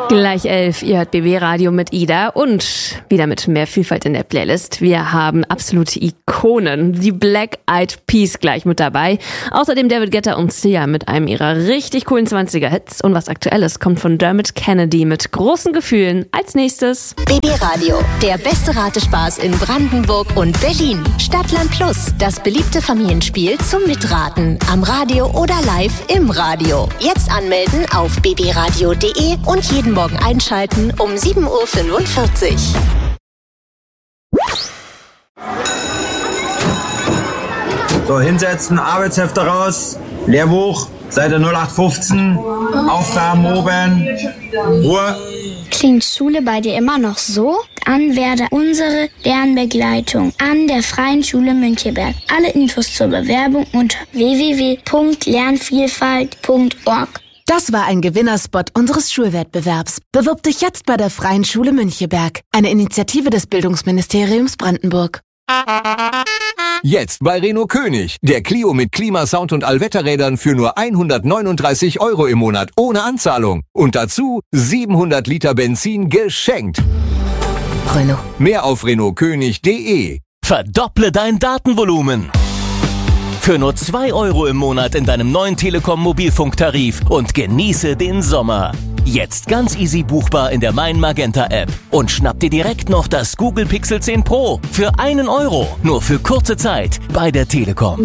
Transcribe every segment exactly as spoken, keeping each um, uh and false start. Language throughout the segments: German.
Gleich elf, ihr hört B B Radio mit Ida und wieder mit mehr Vielfalt in der Playlist. Wir haben absolute Ikonen, die Black Eyed Peas gleich mit dabei. Außerdem David Guetta und Sia mit einem ihrer richtig coolen zwanziger-Hits. Und was Aktuelles kommt von Dermot Kennedy mit großen Gefühlen als nächstes. B B Radio, der beste Ratespaß in Brandenburg und Berlin. Stadtland Plus, das beliebte Familienspiel zum Mitraten. Am Radio oder live im Radio. Jetzt anmelden auf b b radio punkt d e und jeden Morgen einschalten um sieben Uhr fünfundvierzig. So, hinsetzen, Arbeitshefte raus, Lehrbuch, Seite null acht fünfzehn, Aufgaben oben, Ruhe. Klingt Schule bei dir immer noch so? Dann werde unsere Lernbegleitung an der Freien Schule Müncheberg. Alle Infos zur Bewerbung unter w w w punkt lernvielfalt punkt org. Das war ein Gewinnerspot unseres Schulwettbewerbs. Bewirb dich jetzt bei der Freien Schule Müncheberg. Eine Initiative des Bildungsministeriums Brandenburg. Jetzt bei Renault König. Der Clio mit Klimasound und Allwetterrädern für nur hundertneununddreißig Euro im Monat ohne Anzahlung. Und dazu siebenhundert Liter Benzin geschenkt. Renault. Mehr auf renault könig punkt d e. Verdopple dein Datenvolumen. Für nur zwei Euro im Monat in deinem neuen Telekom-Mobilfunktarif und genieße den Sommer. Jetzt ganz easy buchbar in der Mein Magenta App. Und schnapp dir direkt noch das Google Pixel zehn Pro für einen Euro. Nur für kurze Zeit bei der Telekom.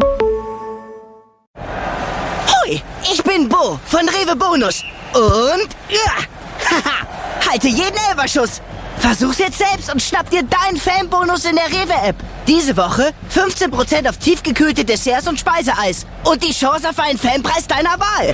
Hoi, ich bin Bo von Rewe Bonus. Und ja, haha, halte jeden Elferschuss. Versuch's jetzt selbst und schnapp dir deinen Fanbonus in der Rewe-App. Diese Woche fünfzehn Prozent auf tiefgekühlte Desserts und Speiseeis. Und die Chance auf einen Fanpreis deiner Wahl.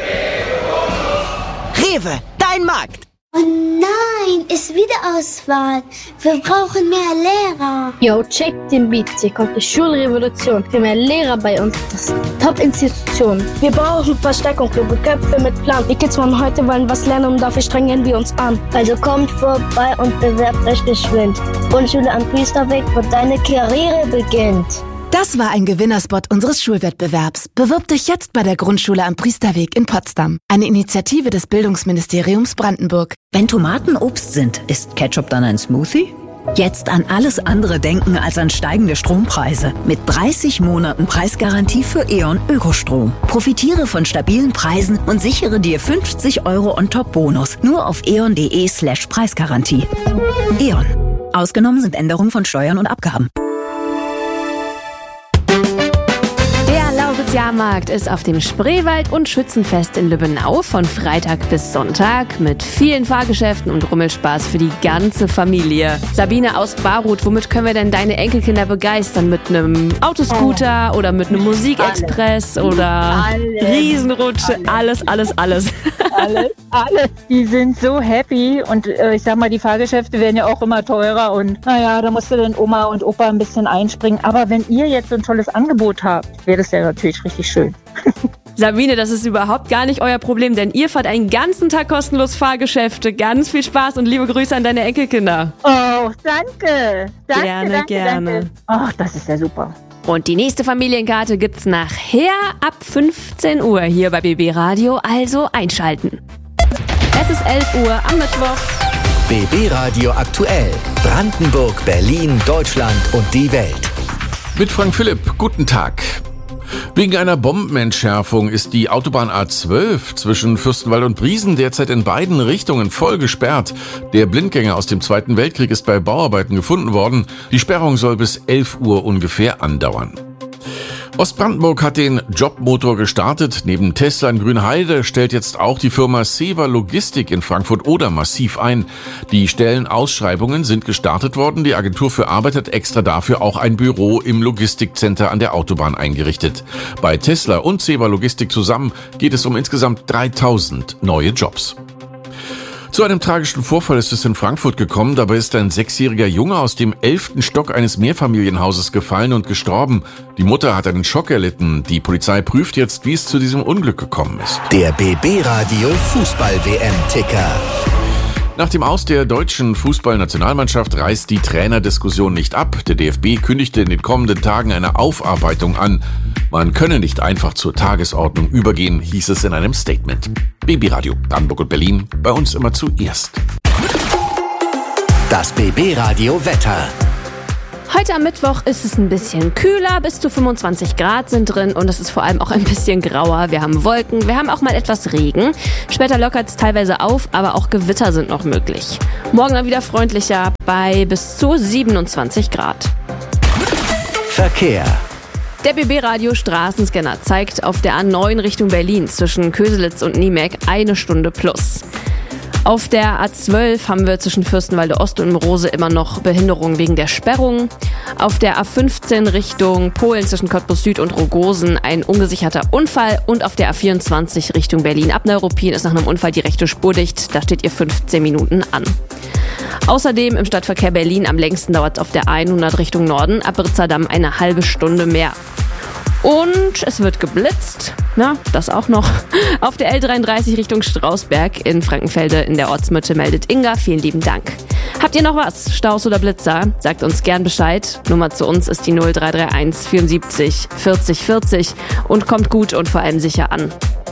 Rewe, dein Markt. Oh nein, ist wieder Auswahl. Wir brauchen mehr Lehrer. Yo, check den Beat. Hier kommt die Schulrevolution. Für mehr Lehrer bei uns. Das ist eine Top-Institution. Wir brauchen Verstärkung, kluge Köpfe mit Plan. Die Kids von heute wollen was lernen und dafür strengen wir uns an. Also kommt vorbei und bewerbt euch geschwind. Grundschule am Priesterweg, wo deine Karriere beginnt. Das war ein Gewinnerspot unseres Schulwettbewerbs. Bewirb dich jetzt bei der Grundschule am Priesterweg in Potsdam. Eine Initiative des Bildungsministeriums Brandenburg. Wenn Tomaten Obst sind, ist Ketchup dann ein Smoothie? Jetzt an alles andere denken als an steigende Strompreise. Mit dreißig Monaten Preisgarantie für E.ON Ökostrom. Profitiere von stabilen Preisen und sichere dir fünfzig Euro On-Top-Bonus. Nur auf eon punkt de slash Preisgarantie. E.ON. Ausgenommen sind Änderungen von Steuern und Abgaben. Jahrmarkt ist auf dem Spreewald- und Schützenfest in Lübbenau von Freitag bis Sonntag mit vielen Fahrgeschäften und Rummelspaß für die ganze Familie. Sabine aus Barut, womit können wir denn deine Enkelkinder begeistern? Mit einem Autoscooter oh. oder mit einem Musikexpress alles. Oder alles. Riesenrutsche? Alles, alles, alles. Alles, alles. Die sind so happy und äh, ich sag mal, die Fahrgeschäfte werden ja auch immer teurer und naja, da musste dann Oma und Opa ein bisschen einspringen. Aber wenn ihr jetzt so ein tolles Angebot habt, wäre das ja natürlich richtig schön. Sabine, das ist überhaupt gar nicht euer Problem, denn ihr fahrt einen ganzen Tag kostenlos Fahrgeschäfte. Ganz viel Spaß und liebe Grüße an deine Enkelkinder. Oh, danke. Danke, gerne, danke, gerne. Danke. Ach, das ist ja super. Und die nächste Familienkarte gibt's nachher ab fünfzehn Uhr hier bei B B Radio, also einschalten. Es ist elf Uhr am Mittwoch. B B Radio aktuell. Brandenburg, Berlin, Deutschland und die Welt. Mit Frank Philipp, guten Tag. Wegen einer Bombenentschärfung ist die Autobahn A zwölf zwischen Fürstenwald und Briesen derzeit in beiden Richtungen voll gesperrt. Der Blindgänger aus dem Zweiten Weltkrieg ist bei Bauarbeiten gefunden worden. Die Sperrung soll bis elf Uhr ungefähr andauern. Ostbrandenburg hat den Jobmotor gestartet. Neben Tesla in Grünheide stellt jetzt auch die Firma Sewa Logistik in Frankfurt-Oder massiv ein. Die Stellenausschreibungen sind gestartet worden. Die Agentur für Arbeit hat extra dafür auch ein Büro im Logistikcenter an der Autobahn eingerichtet. Bei Tesla und Sewa Logistik zusammen geht es um insgesamt dreitausend neue Jobs. Zu einem tragischen Vorfall ist es in Frankfurt gekommen. Dabei ist ein sechsjähriger Junge aus dem elften Stock eines Mehrfamilienhauses gefallen und gestorben. Die Mutter hat einen Schock erlitten. Die Polizei prüft jetzt, wie es zu diesem Unglück gekommen ist. Der B B Radio Fußball-W M-Ticker. Nach dem Aus der deutschen Fußballnationalmannschaft reißt die Trainerdiskussion nicht ab. Der D F B kündigte in den kommenden Tagen eine Aufarbeitung an. Man könne nicht einfach zur Tagesordnung übergehen, hieß es in einem Statement. B B Radio Brandenburg und Berlin, bei uns immer zuerst. Das B B Radio Wetter. Heute am Mittwoch ist es ein bisschen kühler, bis zu fünfundzwanzig Grad sind drin und es ist vor allem auch ein bisschen grauer. Wir haben Wolken, wir haben auch mal etwas Regen. Später lockert es teilweise auf, aber auch Gewitter sind noch möglich. Morgen dann wieder freundlicher bei bis zu siebenundzwanzig Grad. Verkehr. Der B B-Radio Straßenscanner zeigt auf der A neun Richtung Berlin zwischen Köselitz und Niemek eine Stunde plus. Auf der A zwölf haben wir zwischen Fürstenwalde Ost und Rose immer noch Behinderungen wegen der Sperrung. Auf der A fünfzehn Richtung Polen zwischen Cottbus Süd und Rogosen ein ungesicherter Unfall. Und auf der A vierundzwanzig Richtung Berlin ab Neuruppin ist nach einem Unfall die rechte Spur dicht. Da steht ihr fünfzehn Minuten an. Außerdem im Stadtverkehr Berlin am längsten dauert es auf der hundert Richtung Norden ab Ritzerdamm eine halbe Stunde mehr. Und es wird geblitzt, na, das auch noch. Auf der L dreiunddreißig Richtung Strausberg in Frankenfelde in der Ortsmitte meldet Inga. Vielen lieben Dank. Habt ihr noch was? Staus oder Blitzer? Sagt uns gern Bescheid. Nummer zu uns ist die null drei drei eins vierundsiebzig vierzig vierzig und kommt gut und vor allem sicher an.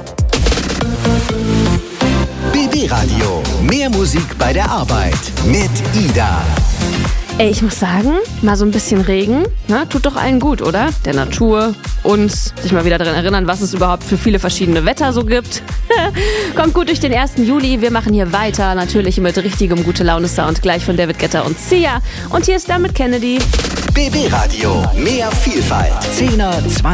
B B Radio. Mehr Musik bei der Arbeit mit Ida. Ey, ich muss sagen, mal so ein bisschen Regen, na, tut doch allen gut, oder? Der Natur, uns, sich mal wieder daran erinnern, was es überhaupt für viele verschiedene Wetter so gibt. Kommt gut durch den ersten Juli, wir machen hier weiter, natürlich mit richtigem Gute-Laune-Sound, gleich von David Guetta und Sia. Und hier ist Dermot Kennedy. B B Radio, mehr Vielfalt. zehner, zwanziger